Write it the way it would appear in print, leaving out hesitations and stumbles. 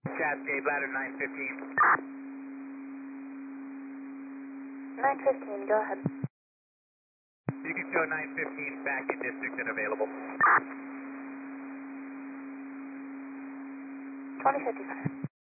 Cascade ladder 915. 915, go ahead. You can show 915 back in district and available. 2055.